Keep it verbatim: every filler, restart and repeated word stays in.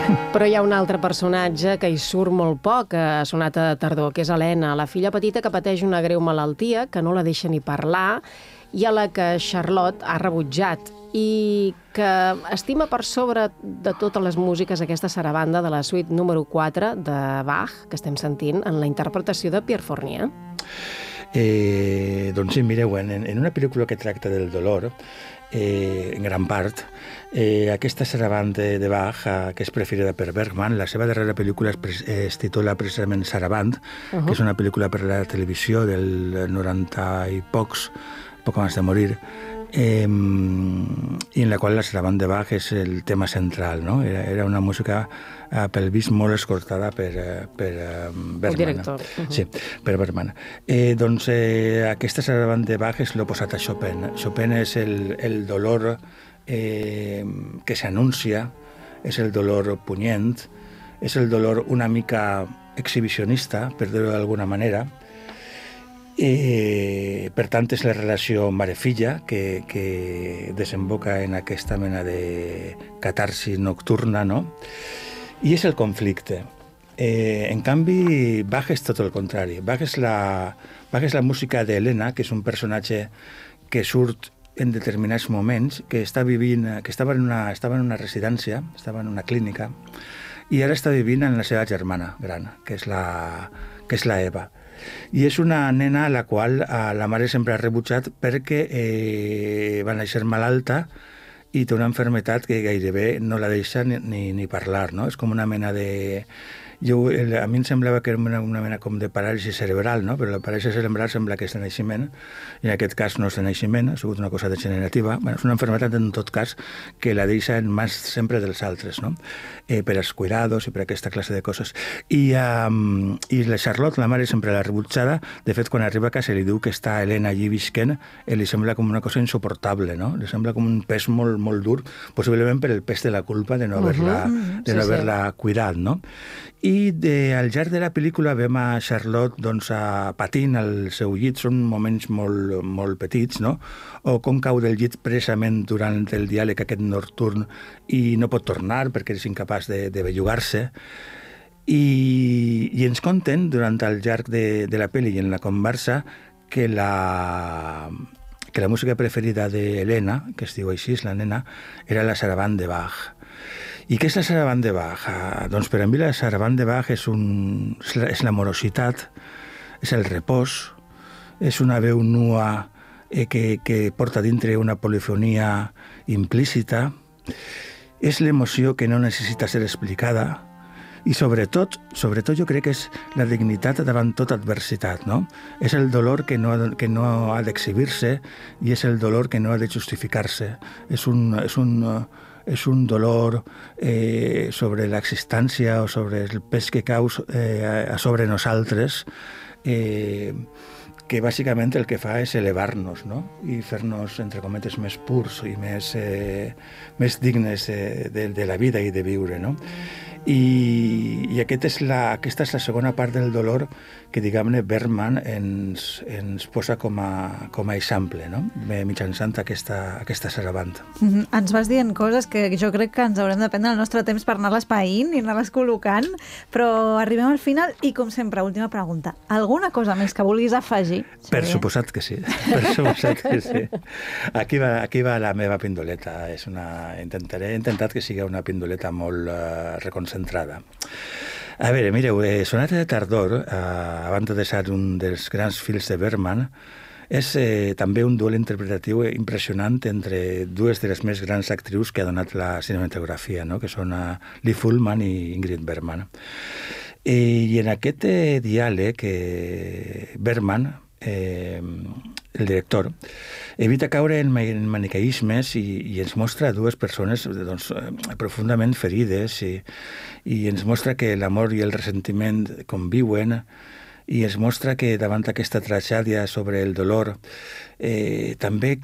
Però hi ha un altre personatge que hi surt molt poc a Sonata de tardor, que és Helena, la filla petita que pateix una greu malaltia, que no la deixa ni parlar, i a la que Charlotte ha rebutjat, i que estima per sobre de totes les músiques aquesta sarabanda de la suite número quatre de Bach, que estem sentint en la interpretació de Pierre Fournier. Eh, doncs sí, mireu, en, en una pel·lícula que tracta del dolor, eh, en gran part, eh, aquesta sarabanda de Bach, eh, que és preferida per Bergman, la seva darrera pel·lícula es, eh, es titula precisament Saraband, uh -huh. que és una pel·lícula per a la televisió del noranta i pocs, poc abans de morir, eh, i en la qual la sarabanda de Bach és el tema central, no? Era, era una música eh, pel vist molt escoltada per, per eh, Bergman. El director. Uh -huh. Sí, per Bergman. Eh, doncs eh, aquesta sarabanda de Bach és l'oposat a Chopin. Chopin és el, el dolor eh, que s'anuncia, és el dolor punyent, és el dolor una mica exhibicionista, per dir-ho d'alguna manera. Eh, per tant, és la relació mare-filla que, que desemboca en aquesta mena de catarsi nocturna, no? I és el conflicte. Eh, en canvi, Bach és tot el contrari. Bach és la, Bach és la música d'Helena, que és un personatge que surt en determinats moments, que està vivint, que estava en una, estava en una residència, estava en una clínica, i ara està vivint amb la seva germana gran, que és la, que és la Eva. I és una nena a la qual a la mare sempre ha rebutjat perquè eh, va néixer malalta i té una malaltia que gairebé no la deixa ni, ni, ni parlar, no? És com una mena de... Jo, a mi em semblava que era una, una mena com de paràlisi cerebral, no? Però la paràlisi cerebral sembla que és de naixement, i en aquest cas no és de naixement, ha sigut una cosa degenerativa. Bueno, és una malaltia, en tot cas, que la deixa en mans sempre dels altres, no? Eh, per als cuidados i per aquesta classe de coses. I, um, i la Charlotte, la mare, sempre l'ha rebutjada. De fet, quan arriba a casa i li diu que està Helena allí visquent, eh, li sembla com una cosa insuportable, no? Li sembla com un pes molt, molt dur, possiblement per el pes de la culpa de no haver-la uh-huh. de no sí, haver-la sí. cuidat, no? I de, al llarg de la pel·lícula veiem a Charlotte doncs, a, patint al seu llit, són moments molt, molt petits, no? O com cau del llit precisament durant el diàleg aquest nocturn i no pot tornar perquè és incapaç de, de bellugar-se. I, I ens conten, durant el llarg de, de la pel·li i en la conversa, que la, que la música preferida d'Helena, que es diu així, la nena, era la sarabanda de Bach. I què és la sarabanda de Bach? Doncs per a mi la sarabanda de Bach és, un, és l'amorositat, és el repòs, és una veu nua eh, que, que porta dintre una polifonia implícita, és l'emoció que no necessita ser explicada i sobretot, sobretot jo crec que és la dignitat davant tota adversitat, no? És el dolor que no, que no ha d'exhibir-se i és el dolor que no ha de justificar-se. És un... És un és un dolor eh, sobre l'existència o sobre el pes que cau eh, a sobre nosaltres, eh, que bàsicament el que fa és elevar-nos, no? I fer-nos, entre cometes, més purs i més, eh, més dignes eh, de, de la vida i de viure, no? I, i aquest és la, aquesta és la segona part del dolor que, diguem-ne, Bergman ens, ens posa com a, com a exemple, no? Mitjançant aquesta, aquesta sarabanda. Mm-hmm. Ens vas dient coses que jo crec que ens haurem de prendre el nostre temps per anar-les païnt i anar-les col·locant, però arribem al final i, com sempre, última pregunta. Alguna cosa més que vulguis afegir? Per suposat que sí, per suposat que sí. Aquí va, aquí va la meva pindoleta. És una, intentaré, he intentat que sigui una pindoleta molt uh, reconcentrada. A veure, mireu, eh, Sonata de tardor, eh, a banda de ser un dels grans films de Bergman, és eh, també un duel interpretatiu impressionant entre dues de les més grans actrius que ha donat la cinematografia, no? Que són uh, Lee Fullman i Ingrid Bergman. Eh, I en aquest eh, diàleg, eh, Bergman, eh, el director, evita caure en maniqueismes i, i ens mostra dues persones doncs, profundament ferides i, i ens mostra que l'amor i el ressentiment conviuen i ens mostra que davant aquesta tragèdia sobre el dolor eh, també